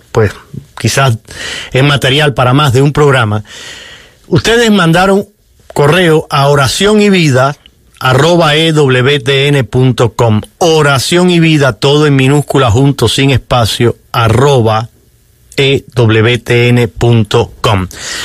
pues quizás es material para más de un programa. Ustedes mandaron correo a oracionyvida@ewtn.com. Oración y vida, todo en minúscula, junto, sin espacio, @ewtn.com.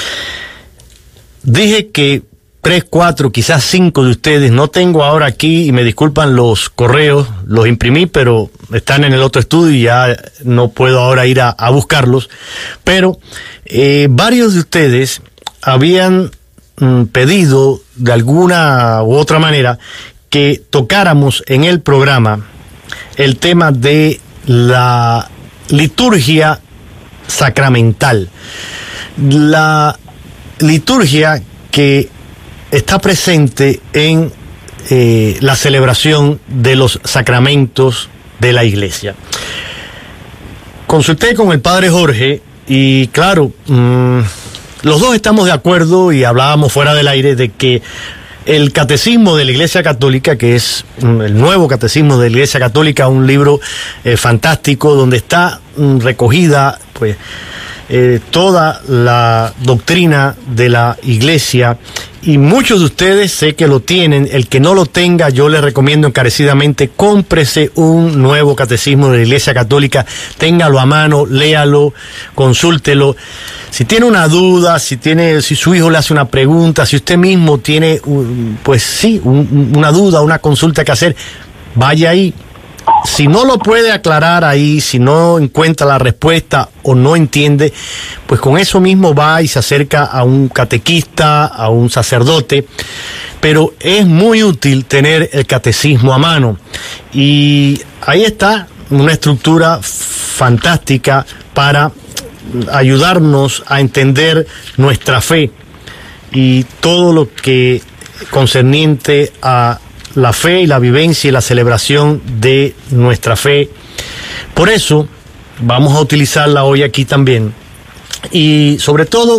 Dije que 3, 4, quizás 5 de ustedes, no tengo ahora aquí, y me disculpan los correos, los imprimí, pero están en el otro estudio y ya no puedo ahora ir a buscarlos, pero varios de ustedes habían pedido de alguna u otra manera que tocáramos en el programa el tema de la liturgia sacramental, la liturgia que está presente en la celebración de los sacramentos de la Iglesia. Consulté con el Padre Jorge y claro, los dos estamos de acuerdo y hablábamos fuera del aire de que el Catecismo de la Iglesia Católica, que es el nuevo Catecismo de la Iglesia Católica, un libro fantástico donde está recogida pues toda la doctrina de la Iglesia, y muchos de ustedes sé que lo tienen. El que no lo tenga, yo les recomiendo encarecidamente, cómprese un nuevo Catecismo de la Iglesia Católica, téngalo a mano, léalo, consúltelo. Si tiene una duda, si su hijo le hace una pregunta, si usted mismo tiene una duda, una consulta que hacer, vaya ahí. Si no lo puede aclarar ahí, si no encuentra la respuesta o no entiende, pues con eso mismo va y se acerca a un catequista, a un sacerdote. Pero es muy útil tener el catecismo a mano. Y ahí está una estructura fantástica para ayudarnos a entender nuestra fe y todo lo que concerniente a la fe y la vivencia y la celebración de nuestra fe. Por eso vamos a utilizarla hoy aquí también. Y sobre todo,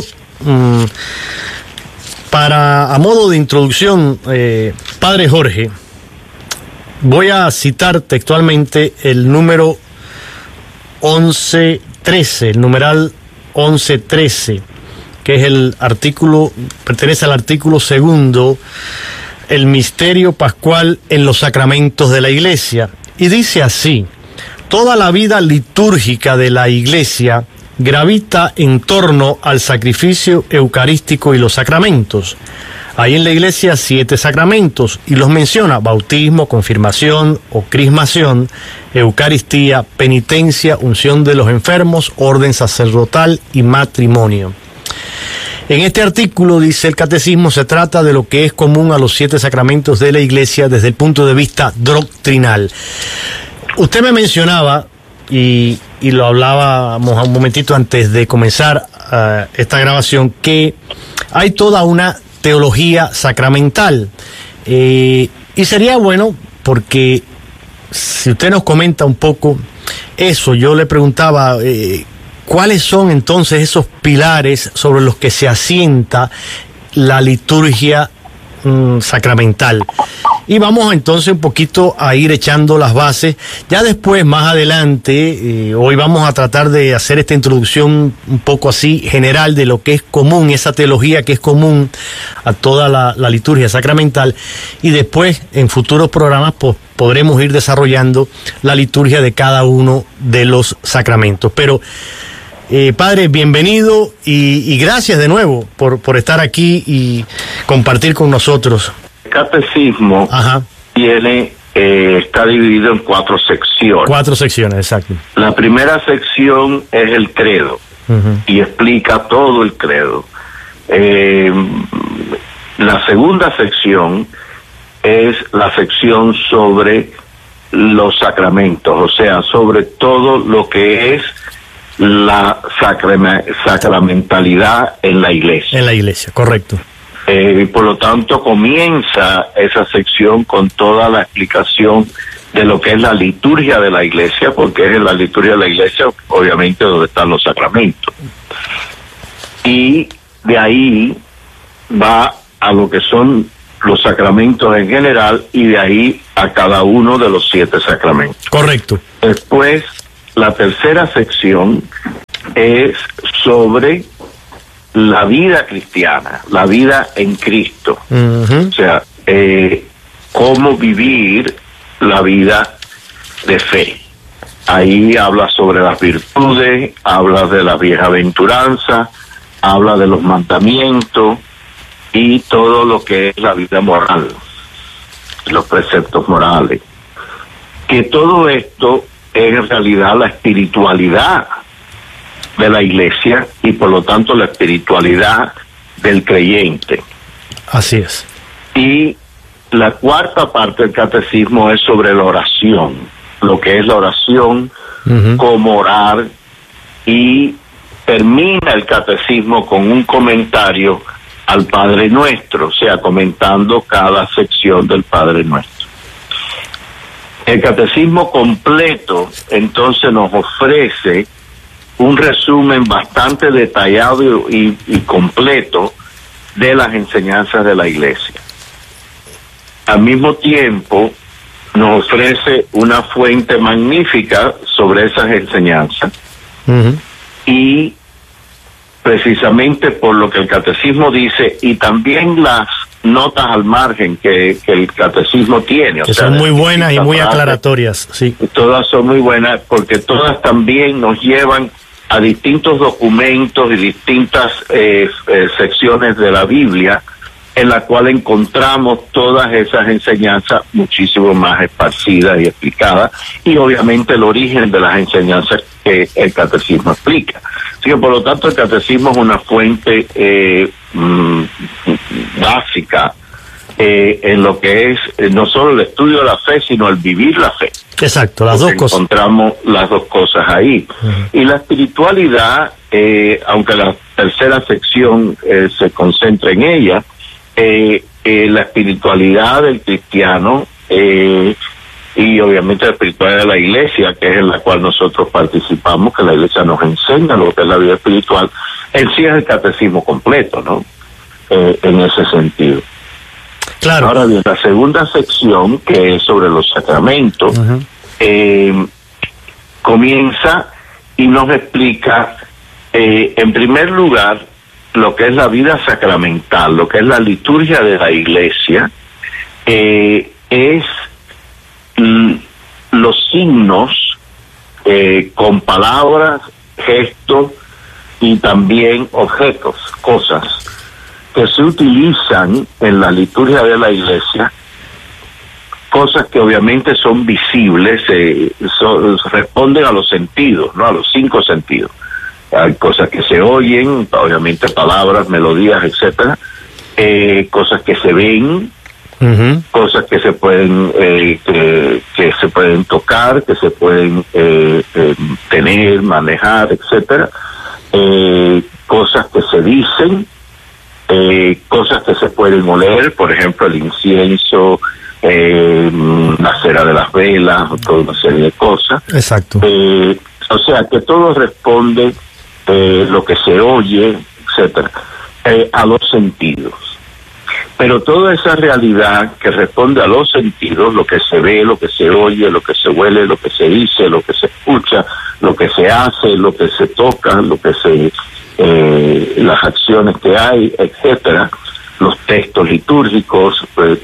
a modo de introducción, Padre Jorge, voy a citar textualmente el número 1113, el numeral 1113, que es el artículo, pertenece al artículo 2, el misterio pascual en los sacramentos de la Iglesia, y dice así: toda la vida litúrgica de la Iglesia gravita en torno al sacrificio eucarístico y los sacramentos. Hay en la Iglesia 7 sacramentos y los menciona: bautismo, confirmación o crismación, Eucaristía, penitencia, unción de los enfermos, orden sacerdotal y matrimonio. En este artículo, dice el Catecismo, se trata de lo que es común a los 7 sacramentos de la Iglesia desde el punto de vista doctrinal. Usted me mencionaba, y lo hablábamos un momentito antes de comenzar esta grabación, que hay toda una teología sacramental. Y sería bueno, porque si usted nos comenta un poco eso, yo le preguntaba ¿cuáles son entonces esos pilares sobre los que se asienta la liturgia sacramental? Y vamos entonces un poquito a ir echando las bases. Ya después, más adelante, hoy vamos a tratar de hacer esta introducción un poco así general de lo que es común, esa teología que es común a toda la liturgia sacramental. Y después, en futuros programas, pues podremos ir desarrollando la liturgia de cada uno de los sacramentos. Pero Padre, bienvenido y gracias de nuevo por estar aquí y compartir con nosotros. El catecismo está dividido en 4 secciones. 4 secciones, exacto. La primera sección es el credo, y explica todo el credo. La segunda sección es la sección sobre los sacramentos, o sea, sobre todo lo que es la sacramentalidad en la Iglesia. En la Iglesia, correcto. Por lo tanto, comienza esa sección con toda la explicación de lo que es la liturgia de la Iglesia, porque es en la liturgia de la Iglesia, obviamente, donde están los sacramentos. Y de ahí va a lo que son los sacramentos en general, y de ahí a cada uno de los 7 sacramentos. Correcto. Después, la tercera sección es sobre la vida cristiana, la vida en Cristo. O sea, cómo vivir la vida de fe. Ahí habla sobre las virtudes, habla de la bienaventuranza, habla de los mandamientos y todo lo que es la vida moral, los preceptos morales. Que todo esto es en realidad la espiritualidad de la iglesia y por lo tanto la espiritualidad del creyente. Así es. Y la cuarta parte del catecismo es sobre la oración, lo que es la oración, cómo orar, y termina el catecismo con un comentario al Padre Nuestro, o sea, comentando cada sección del Padre Nuestro. El catecismo completo entonces nos ofrece un resumen bastante detallado y completo de las enseñanzas de la Iglesia. Al mismo tiempo, nos ofrece una fuente magnífica sobre esas enseñanzas. Y precisamente por lo que el catecismo dice, y también las notas al margen que el catecismo tiene. Que son muy buenas y muy aclaratorias, sí. Todas son muy buenas porque todas también nos llevan a distintos documentos y distintas secciones de la Biblia en la cual encontramos todas esas enseñanzas muchísimo más esparcidas y explicadas, y obviamente el origen de las enseñanzas que el catecismo explica. Así que por lo tanto el catecismo es una fuente básica en lo que es no solo el estudio de la fe, sino el vivir la fe. Exacto, las dos cosas. Encontramos las dos cosas ahí. Y la espiritualidad, aunque la tercera sección se concentra en ella, la espiritualidad del cristiano y obviamente la espiritualidad de la iglesia, que es en la cual nosotros participamos, que la iglesia nos enseña lo que es la vida espiritual, en sí es el catecismo completo, ¿no? En ese sentido. Claro. Ahora bien, la segunda sección, que es sobre los sacramentos, comienza y nos explica, en primer lugar, lo que es la vida sacramental, lo que es la liturgia de la iglesia, es los signos con palabras, gestos y también objetos, cosas que se utilizan en la liturgia de la iglesia, cosas que obviamente son visibles, responden a los sentidos, ¿no? A los 5 sentidos. Hay cosas que se oyen, obviamente palabras, melodías, etcétera, cosas que se ven, cosas que se pueden que se pueden tocar, que se pueden tener, manejar, etcétera, cosas que se dicen, cosas que se pueden oler, por ejemplo el incienso, la cera de las velas, toda una serie de cosas. Exacto. O sea que todo responde, lo que se oye, etcétera, a los sentidos. Pero toda esa realidad que responde a los sentidos, lo que se ve, lo que se oye, lo que se huele, lo que se dice, lo que se escucha, lo que se hace, lo que se toca, lo que se las acciones que hay, etcétera, los textos litúrgicos,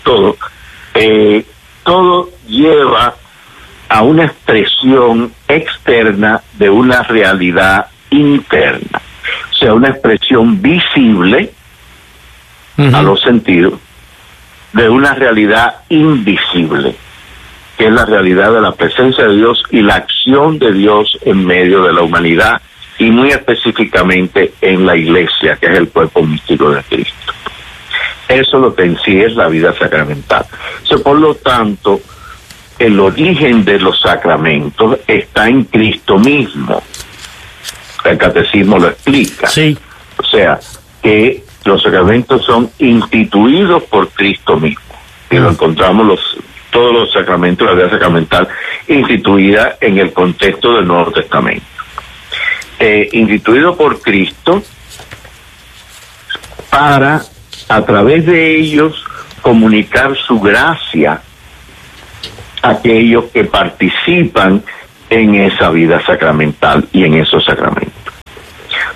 todo lleva a una expresión externa de una realidad interna, o sea, una expresión visible a los sentidos de una realidad invisible, que es la realidad de la presencia de Dios y la acción de Dios en medio de la humanidad, y muy específicamente en la iglesia, que es el cuerpo místico de Cristo. Eso es lo que en sí es la vida sacramental. O sea, por lo tanto, el origen de los sacramentos está en Cristo mismo. El catecismo lo explica. Sí. O sea, que los sacramentos son instituidos por Cristo mismo. Y lo encontramos todos los sacramentos, la vida sacramental, instituida en el contexto del Nuevo Testamento. Instituido por Cristo para, a través de ellos, comunicar su gracia a aquellos que participan en esa vida sacramental y en esos sacramentos.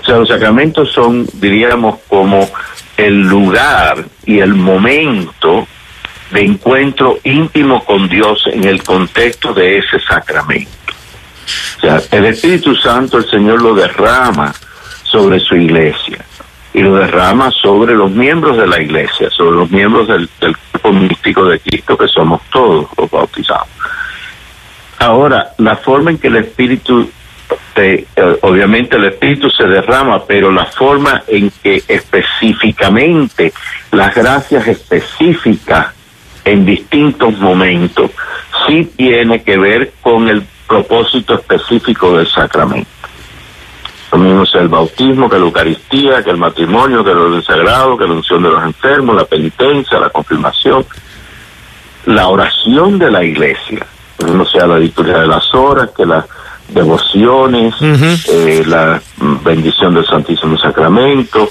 O sea, los sacramentos son, diríamos, como el lugar y el momento de encuentro íntimo con Dios en el contexto de ese sacramento. O sea, el Espíritu Santo, el Señor lo derrama sobre su iglesia y lo derrama sobre los miembros de la iglesia, sobre los miembros del cuerpo místico de Cristo, que somos todos los bautizados. Ahora, la forma en que el Espíritu, obviamente el Espíritu se derrama, pero la forma en que específicamente las gracias específicas en distintos momentos sí tiene que ver con el propósito específico del sacramento. Lo mismo es el bautismo, que la Eucaristía, que el matrimonio, que el orden sagrado, que la unción de los enfermos, la penitencia, la confirmación, la oración de la iglesia, no sea la liturgia de las horas, que las devociones, la bendición del Santísimo Sacramento,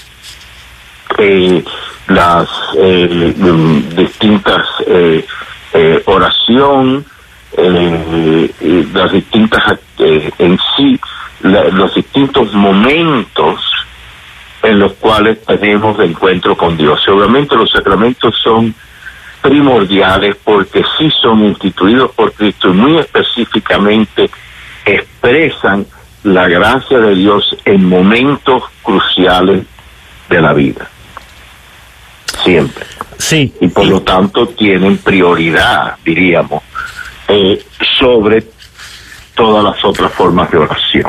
las distintas oración, las distintas en sí, los distintos momentos en los cuales tenemos de encuentro con Dios. Seguramente los sacramentos son primordiales porque sí son instituidos por Cristo y muy específicamente expresan la gracia de Dios en momentos cruciales de la vida. Siempre. Sí. Y por lo tanto tienen prioridad, diríamos, sobre todas las otras formas de oración.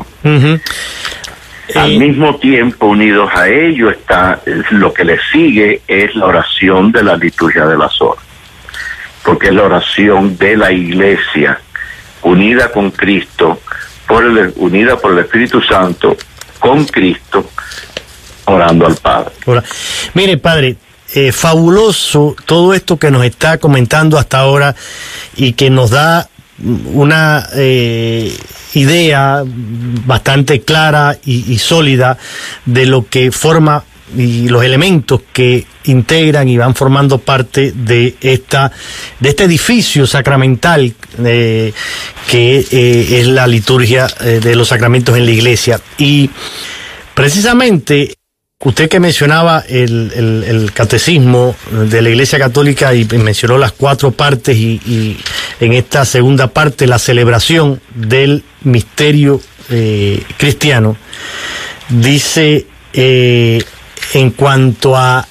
Al mismo tiempo, unidos a ello, está lo que le sigue es la oración de la liturgia de las horas, porque es la oración de la iglesia unida con Cristo, unida por el Espíritu Santo con Cristo, orando al Padre. Mire, Padre, fabuloso todo esto que nos está comentando hasta ahora y que nos da una idea bastante clara y sólida de lo que forma y los elementos que integran y van formando parte de este edificio sacramental que es la liturgia de los sacramentos en la iglesia. Y precisamente usted que mencionaba el catecismo de la Iglesia Católica y mencionó las 4 partes y en esta segunda parte la celebración del misterio cristiano, dice en cuanto a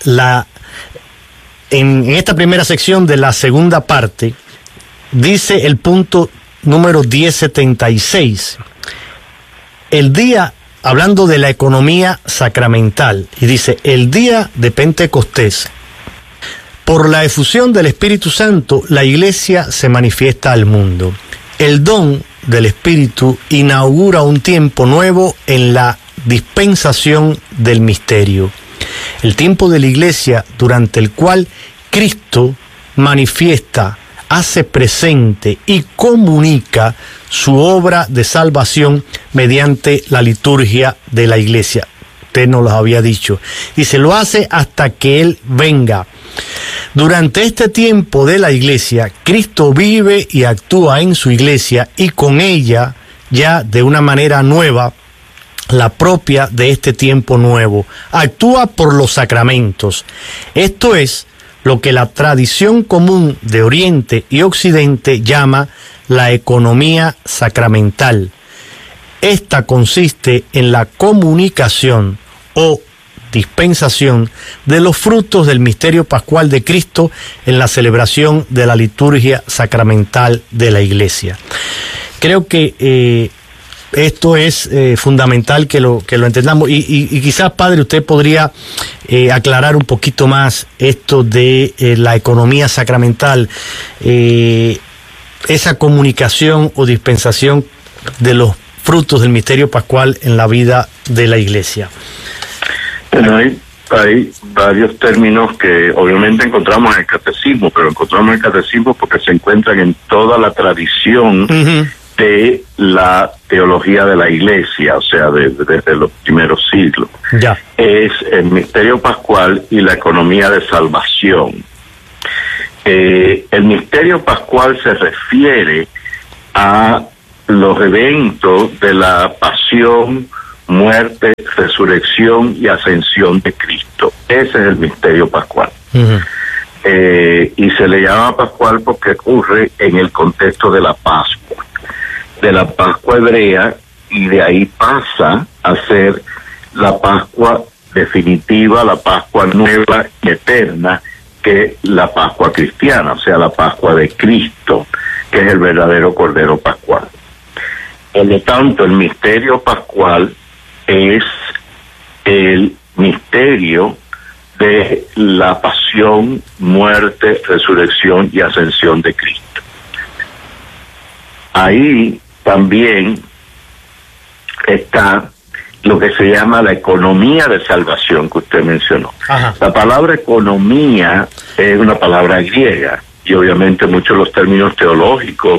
en esta primera sección de la segunda parte, dice el punto número 1076, el día, hablando de la economía sacramental, y dice, el día de Pentecostés, por la efusión del Espíritu Santo, la Iglesia se manifiesta al mundo. El don del Espíritu inaugura un tiempo nuevo en la dispensación del misterio. El tiempo de la Iglesia durante el cual Cristo manifiesta, hace presente y comunica su obra de salvación mediante la liturgia de la iglesia. Usted nos lo había dicho. Dice, lo hace hasta que Él venga. Durante este tiempo de la iglesia, Cristo vive y actúa en su iglesia y con ella ya de una manera nueva, la propia de este tiempo nuevo. Actúa por los sacramentos. Esto es lo que la tradición común de Oriente y Occidente llama la economía sacramental. Esta consiste en la comunicación o dispensación de los frutos del misterio pascual de Cristo en la celebración de la liturgia sacramental de la Iglesia. Creo que esto es fundamental que lo entendamos y quizás, Padre, usted podría aclarar un poquito más esto de la economía sacramental, esa comunicación o dispensación de los frutos del misterio pascual en la vida de la Iglesia. Bueno, hay varios términos que obviamente encontramos en el catecismo, pero encontramos en el catecismo porque se encuentran en toda la tradición de la teología de la Iglesia, o sea, desde los primeros siglos. Ya. Es el misterio pascual y la economía de salvación. El misterio pascual se refiere a los eventos de la pasión, muerte, resurrección y ascensión de Cristo. Ese es el misterio pascual. Uh-huh. Y se le llama pascual porque ocurre en el contexto de la Pascua hebrea, y de ahí pasa a ser la Pascua definitiva, la Pascua nueva y eterna, que es la Pascua cristiana, o sea, la Pascua de Cristo, que es el verdadero Cordero Pascual. Por lo tanto, el misterio pascual es el misterio de la pasión, muerte, resurrección y ascensión de Cristo. Ahí también está lo que se llama la economía de salvación que usted mencionó. Ajá. La palabra economía es una palabra griega y obviamente muchos de los términos teológicos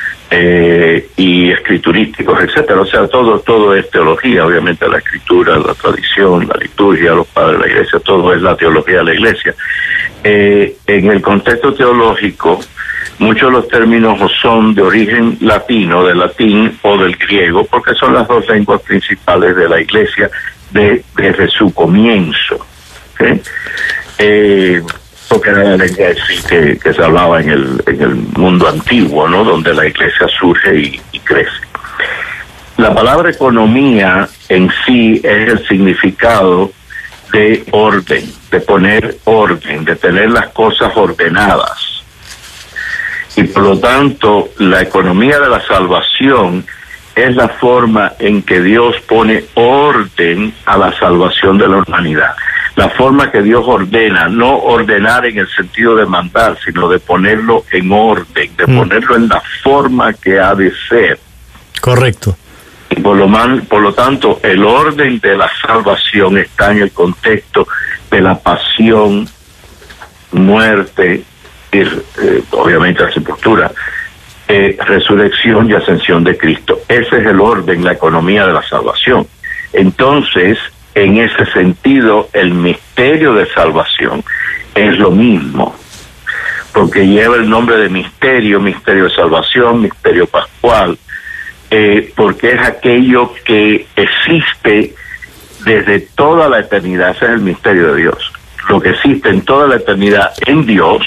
y escriturísticos, etcétera, o sea, todo es teología, obviamente la escritura, la tradición, la liturgia, los padres de la iglesia, todo es la teología de la iglesia. En el contexto teológico, muchos de los términos son de origen latino, del latín o del griego, porque son las dos lenguas principales de la iglesia desde su comienzo. ¿Okay? Porque era la lengua que se hablaba en el mundo antiguo, ¿no? Donde la iglesia surge y crece. La palabra economía en sí es el significado de orden, de poner orden, de tener las cosas ordenadas. Y por lo tanto, la economía de la salvación es la forma en que Dios pone orden a la salvación de la humanidad. La forma que Dios ordena, no ordenar en el sentido de mandar, sino de ponerlo en orden, de ponerlo en la forma que ha de ser. Correcto. Y por lo tanto, el orden de la salvación está en el contexto de la pasión, muerte, y, obviamente la sepultura, resurrección y ascensión de Cristo. Ese es el orden, la economía de la salvación. Entonces, en ese sentido, el misterio de salvación es lo mismo, porque lleva el nombre de misterio de salvación, misterio pascual, porque es aquello que existe desde toda la eternidad. Ese es el misterio de Dios, lo que existe en toda la eternidad en Dios,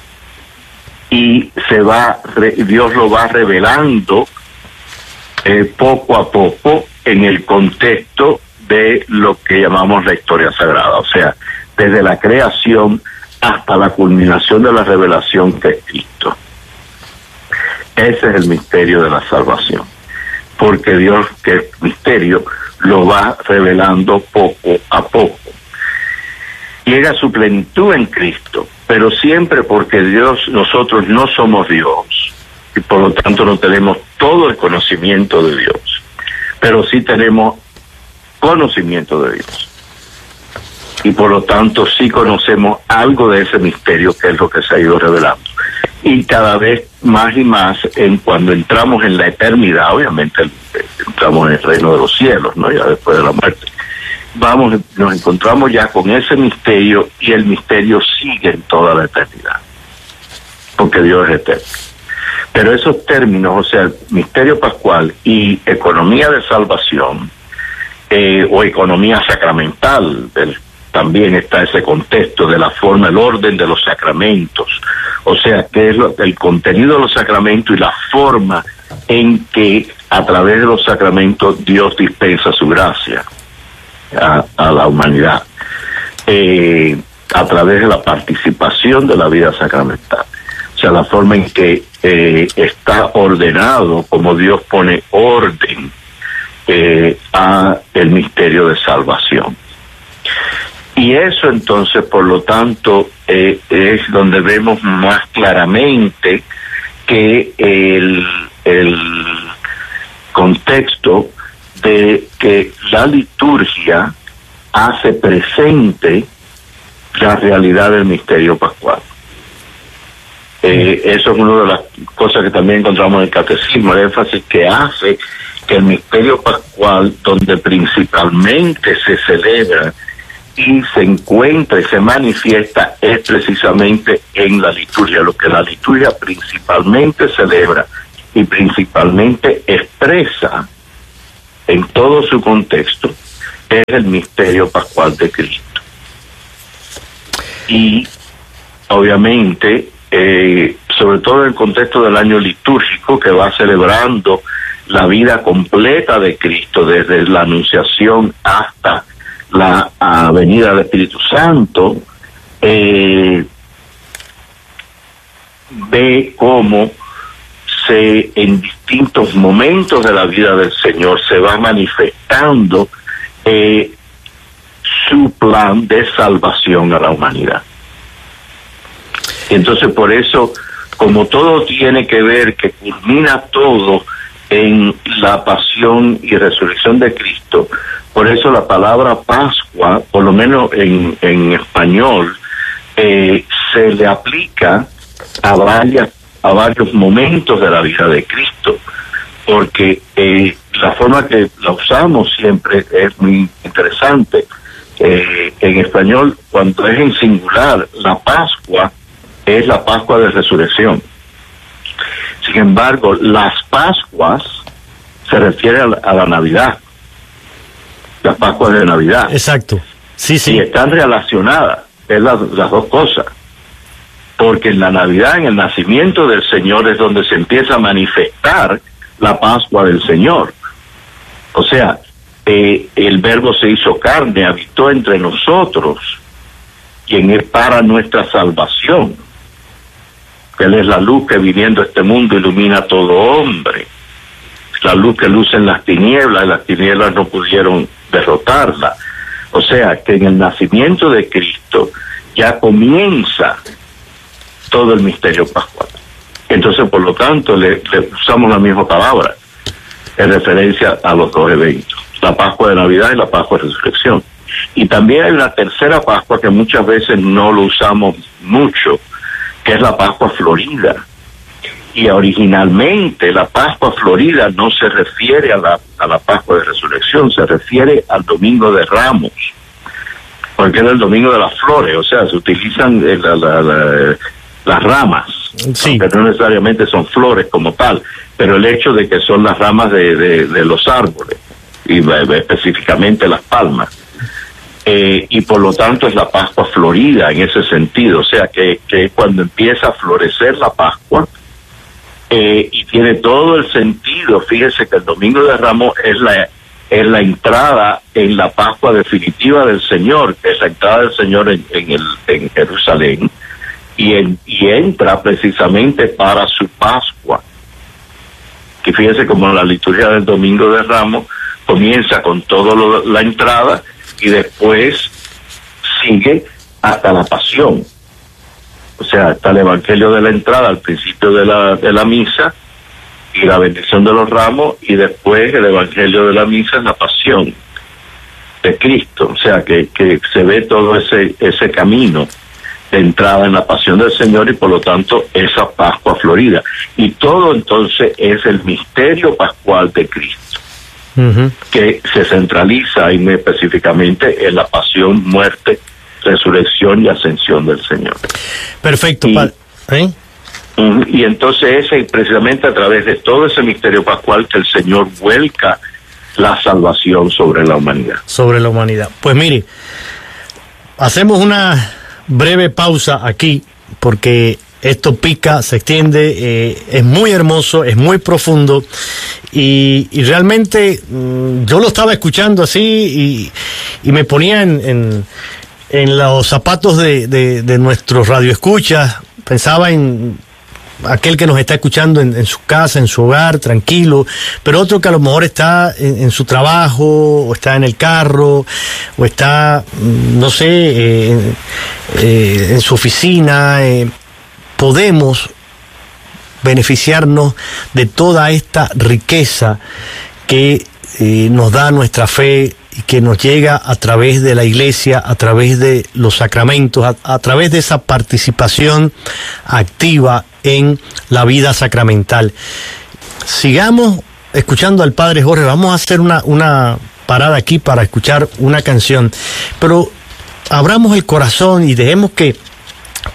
y Dios lo va revelando poco a poco en el contexto de lo que llamamos la historia sagrada, o sea, desde la creación hasta la culminación de la revelación que es Cristo. Ese es el misterio de la salvación, porque Dios, que es misterio, lo va revelando poco a poco. Llega a su plenitud en Cristo, pero siempre porque nosotros no somos Dios, y por lo tanto no tenemos todo el conocimiento de Dios, pero sí tenemos conocimiento de Dios, y por lo tanto sí conocemos algo de ese misterio, que es lo que se ha ido revelando, y cada vez más y más cuando entramos en la eternidad, obviamente entramos en el reino de los cielos, ¿no? Ya después de la muerte, nos encontramos ya con ese misterio, y el misterio sigue en toda la eternidad, porque Dios es eterno. Pero esos términos, o sea, misterio pascual y economía de salvación, o economía sacramental, también está ese contexto de la forma, el orden de los sacramentos, o sea, que es el contenido de los sacramentos y la forma en que a través de los sacramentos Dios dispensa su gracia a la humanidad, a través de la participación de la vida sacramental, o sea, la forma en que está ordenado, como Dios pone orden a el misterio de salvación. Y eso entonces, por lo tanto, es donde vemos más claramente que el contexto de que la liturgia hace presente la realidad del misterio pascual. Eso es una de las cosas que también encontramos en el catecismo, el énfasis que hace que el misterio pascual, donde principalmente se celebra y se encuentra y se manifiesta, es precisamente en la liturgia. Lo que la liturgia principalmente celebra y principalmente expresa en todo su contexto, es el misterio pascual de Cristo. Y obviamente, sobre todo en el contexto del año litúrgico, que va celebrando la vida completa de Cristo, desde la Anunciación hasta la venida del Espíritu Santo, ve cómo en distintos momentos de la vida del Señor se va manifestando su plan de salvación a la humanidad. Entonces, por eso, como todo tiene que ver, que culmina todo en la pasión y resurrección de Cristo, por eso la palabra Pascua, por lo menos en español, se le aplica a varios momentos de la vida de Cristo, porque la forma que la usamos siempre es muy interesante. En español, cuando es en singular, la Pascua es la Pascua de Resurrección. Sin embargo, las Pascuas se refieren a la Navidad, las Pascuas de Navidad. Exacto, sí, sí. Y están relacionadas, es las dos cosas. Porque en la Navidad, en el nacimiento del Señor, es donde se empieza a manifestar la Pascua del Señor. O sea, el Verbo se hizo carne, habitó entre nosotros, quien es para nuestra salvación. Él es la luz que viniendo a este mundo ilumina a todo hombre. La luz que luce en las tinieblas no pudieron derrotarla. O sea, que en el nacimiento de Cristo ya comienza todo el misterio pascual. Entonces, por lo tanto, le usamos la misma palabra en referencia a los dos eventos, la Pascua de Navidad y la Pascua de Resurrección. Y también hay una tercera Pascua que muchas veces no lo usamos mucho, que es la Pascua Florida. Y originalmente la Pascua Florida no se refiere a la Pascua de Resurrección, se refiere al Domingo de Ramos, porque era el Domingo de las Flores, o sea, se utilizan las ramas, sí, que no necesariamente son flores como tal, pero el hecho de que son las ramas de los árboles, y específicamente las palmas, y por lo tanto es la Pascua Florida en ese sentido, o sea que cuando empieza a florecer la Pascua, y tiene todo el sentido. Fíjese que el Domingo de Ramos es la entrada en la Pascua definitiva del Señor, que es la entrada del Señor en Jerusalén, y entra precisamente para su Pascua. Que fíjese como la liturgia del Domingo de Ramos comienza con toda la entrada y después sigue hasta la pasión. O sea, está el Evangelio de la entrada al principio de la misa y la bendición de los ramos, y después el Evangelio de la misa es la pasión de Cristo. O sea, que se ve todo ese camino de entrada en la pasión del Señor, y por lo tanto esa Pascua Florida. Y todo entonces es el misterio pascual de Cristo, que se centraliza ahí específicamente en la pasión, muerte, resurrección y ascensión del Señor. Perfecto. Y entonces es precisamente a través de todo ese misterio pascual que el Señor vuelca la salvación sobre la humanidad. Sobre la humanidad. Pues mire, hacemos una breve pausa aquí, porque esto pica, se extiende, es muy hermoso, es muy profundo, y realmente yo lo estaba escuchando así y me ponía en los zapatos de nuestros radioescuchas. Pensaba en aquel que nos está escuchando en su casa, en su hogar, tranquilo, pero otro que a lo mejor está en su trabajo, o está en el carro, o está, no sé, en su oficina. Podemos beneficiarnos de toda esta riqueza que nos da nuestra fe, y que nos llega a través de la iglesia, a través de los sacramentos, a través de esa participación activa en la vida sacramental. Sigamos escuchando al Padre Jorge. Vamos a hacer una parada aquí para escuchar una canción, pero abramos el corazón y dejemos que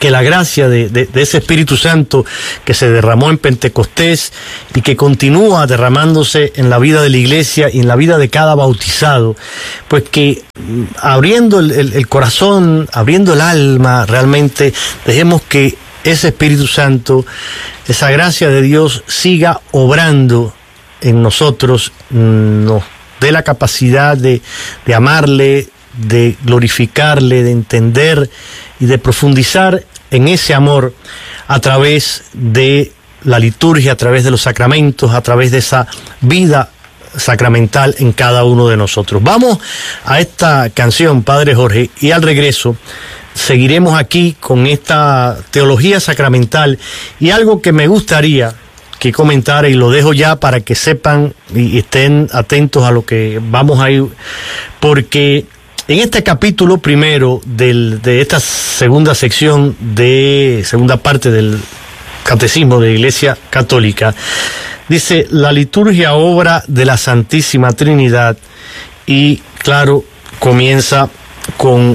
que la gracia de ese Espíritu Santo que se derramó en Pentecostés y que continúa derramándose en la vida de la iglesia y en la vida de cada bautizado, pues que abriendo el corazón, abriendo el alma, realmente dejemos que ese Espíritu Santo, esa gracia de Dios siga obrando en nosotros, nos dé la capacidad de amarle, de glorificarle, de entender y de profundizar en ese amor a través de la liturgia, a través de los sacramentos, a través de esa vida sacramental en cada uno de nosotros. Vamos a esta canción, Padre Jorge, y al regreso seguiremos aquí con esta teología sacramental y algo que me gustaría que comentara, y lo dejo ya para que sepan y estén atentos a lo que vamos a ir, porque en este capítulo primero de esta segunda sección, segunda parte del Catecismo de la Iglesia Católica, dice: la liturgia obra de la Santísima Trinidad, y claro, comienza con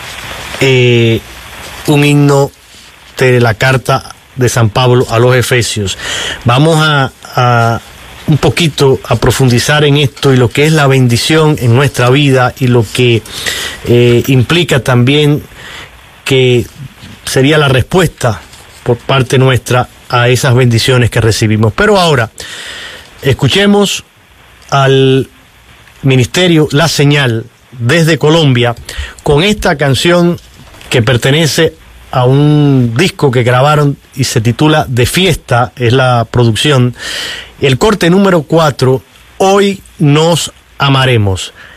un himno de la carta de San Pablo a los Efesios. Vamos a un poquito a profundizar en esto y lo que es la bendición en nuestra vida y lo que implica también que sería la respuesta por parte nuestra a esas bendiciones que recibimos. Pero ahora, escuchemos al Ministerio La Señal desde Colombia con esta canción que pertenece a un disco que grabaron y se titula De Fiesta, es la producción. El corte número 4, Hoy nos amaremos.